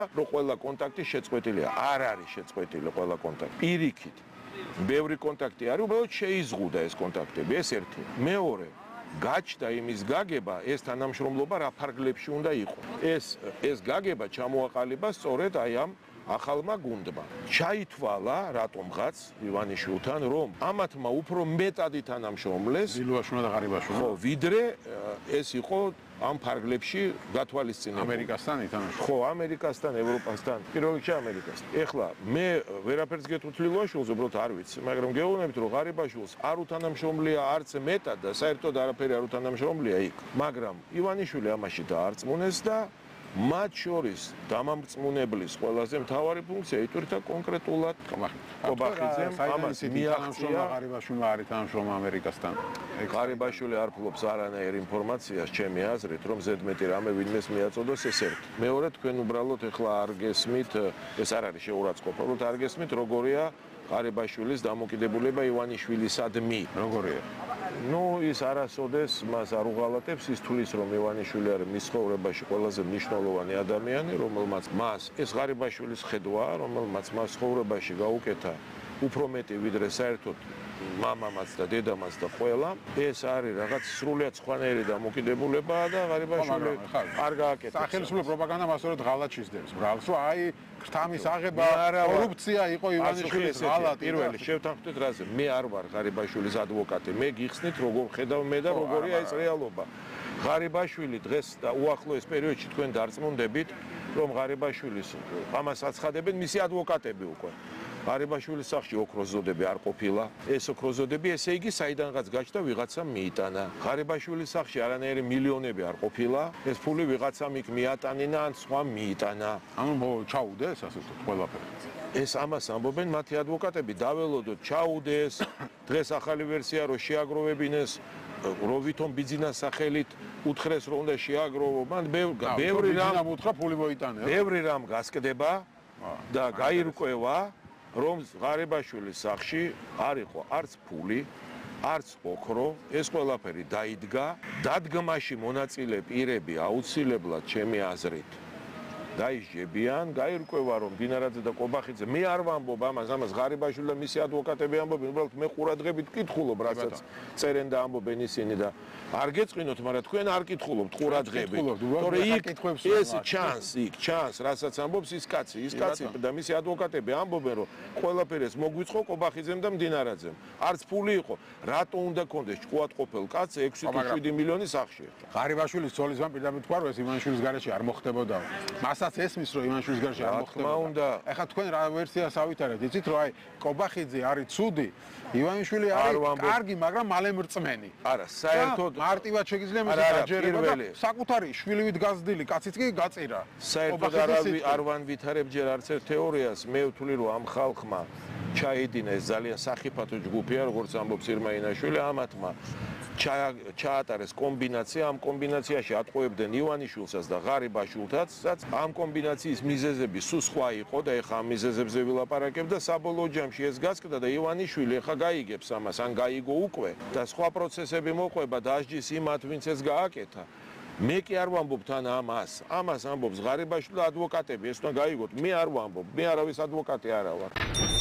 რომ ყველა კონტაქტი შეწყვეტილია. არ არის შეწყვეტილი ყველა კონტაქტი. პირიქით. ბევრი კონტაქტი არის, უბრალოდ შეიზღუდა ეს კონტაქტები, ეს ერთი. მეორე, გაჩნდა იმის გაგება, ეს თანამშრომლობა რა ფარგლებში უნდა იყოს. ეს გაგება ჩამოაყალიბა სწორედ აი ამ ახალმა გუნდმა. ჩაითვალა რატომღაც ივანიშვილთან, რომ ამათმა უფრო მეტადი თანამშრომლეს ილუაშვილმა და ღარიბაშვილმა, ხო, ვიდრე ეს იყო ამ ფარგლებში გათვალისწინებული. ამერიკასთან ითამაშა. ხო, ამერიკასთან, ევროპასთან, პირველ რიგში ამერიკასთან. ეხლა მე ვერაფერს გეტყვით ილუაშვილს, უბრალოდ არ ვიცი, მაგრამ გეუბნებით, რომ ღარიბაშვილს არ უთანამშრომლია არც მეტად და საერთოდ არაფერი არ უთანამშრომლია იქ. მაგრამ ივანიშვილი ამაში დაარწმუნეს და მათ შორის დამამწმუნებლის ყველაზე მთავარი ფუნქცია იტვირთა კონკრეტულად კობახიძემ ამას მიაღწია. ღარიბაშვილმა არის თანამშრომელი ამერიკასთან. ღარიბაშვილი არ ფლობს არანაირ ინფორმაციას, ჩემი აზრით, რომ ზედმეტი რამე ვინმეს მიაწოდოს ეს ერთი. მეორე, თქვენ უბრალოდ ეხლა არ გესმით, ეს არ არის შეურაცხყოფა, უბრალოდ არ გესმით, როგორია ღარიბაშვილის დამოკიდებულება ივანიშვილისადმი. როგორია? ის არასოდეს მას არ უღალატებს, ის თulis რომ ივანიშვილი არის მის ცხოვრებაში ყველაზე მნიშვნელოვანი ადამიანი, რომელმაც მას ეს ღარიბაშვილის ხედვაა, რომელმაც მას ცხოვრებაში გაუკეთა უფრო მეტი ვიდრე საერთოდ მამამაც და დედამაც და ყველა. ეს არის რაღაც სრულიად სხვანაირი დამოკიდებულებაა და ღარიბაშვილი არ გააკეთებს. სახელმწიფო პროპაგანდა მასწორედ ღალატშიზდებს. ბრალს რომ აი ქრთამის აღება, კორუფცია იყო ივანიშვილის ღალატი. პირველი შევთანხმდით რაზე. მე არ ვარ ღარიბაშვილის ადვოკატი. მე გიხსნით როგორ ხედავ მე და როგორია ეს რეალობა. ღარიბაშვილი დღეს და უახლოეს პერიოდში თქვენ დარწმუნდებით, რომ ღარიბაშვილის ამას აცხადებენ მისი ადვოკატები უკვე. ღარიბაშვილის სახლში ოქროს ზოდები არ ყოფილა. ეს ოქროს ზოდები ესე იგი საიდანღაც გაჩნდა ვიღაცამ მიიტანა. ღარიბაშვილის სახლში არანაირი მილიონები არ ყოფილა. ეს ფული ვიღაცამ იქ მიატანინა ან სხვა მიიტანა. ანუ ჩაუდეს ასე ვთქვათ ყველაფერი. ეს ამას ამბობენ მათი ადვოკატები. დაველოდოთ ჩაუდეს. დღეს ახალი ვერსია რომ შეაგროვებინეს რო ვითომ ბიძინას სახელით უთხრეს რომ უნდა შეაგროვო. მან ბევრი რამ უთხრა ფული მოიტანა. ბევრი რამ გასკდება და გაირკვევა რომ ღარიბაშვილის სახლში არ იყო არც ფული, არც ოქრო, ეს ყველაფერი დაიდგა. დადგმაში მონაწილე პირები აუცილებლად ჩემი აზრით დაიჟებიან, გაირკვევა რომ დინარაძე და კობახიძე მე არ ვამბობ ამას ღარიბაშვილი და მისი ადვოკატები ამბობენ, უბრალოდ მე ყურადღებით ვკითხულობ, რასაც წერენ და ამბობენ ისინი და არ გეწყინოთ, მაგრამ თქვენ არ კითხულობთ ყურადღებით. თორე იქ ეს ჩანს, რასაც ამბობს ის კაცი და მისი ადვოკატები ამბობენ, რომ ყველაფერი ეს მოგვიწყო კობახიძემ და მდინარაძემ. არც ფული იყო, რატო უნდა კონდეს ჭკუატყოფილ კაცს 6-7 მილიონი სახში. ღარიბაშვილის ძოლისგან პირდაპირ თქვა, რომ ეს ივანიშვილის გარეშე არ მოხდებოდა. მასაც ესმის, რომ ივანიშვილის გარეშე არ მოხდებოდა. ეხლა თქვენ რა ვერსიას ავითარებთ? იცით, რომ აი კობახიძე არის ცუდი, ივანიშვილი არის კარგი, მაგრამ მალე მრწმენი. არა, საერთოდ მარტივად შეგიძლია მისი დაჯერება და საკუთარი შვილივით გაზრდილი კაციც კი გაწირა. საერთოდ არ ვანვითარებ ჯერ არც ერთ თეორიას. მე ვთვლი, რომ ამ ხალხმა ჩაიდინა ეს ძალიან სახიფათო ჯგუფია, როგორც ამბობს ირმაინაშვილი, ამათმა ჩაატარეს კომბინაცია, ამ კომბინაციაში ატყუებდნენ ივანიშვილსაც და ღარიბაშვილთაც, ამ კომბინაციის მიზეზები სულ სხვა იყო და ეხა ამ მიზეზებზე ვილაპარაკებ და საბოლოო ჯამში ეს გასკდა და ივანიშვილი ეხა გაიგებს ამას, ან გაიგო უკვე და სხვა პროცესები მოყვება დასჯის იმათ, ვინც ეს გააკეთა. მე კი არ ვამბობ თან ამას ამბობს ღარიბაშვილი და ადვოკატები, ეს უნდა გაიგოთ, მე არ ვამბობ, მე არავის ადვოკატი არა ვარ.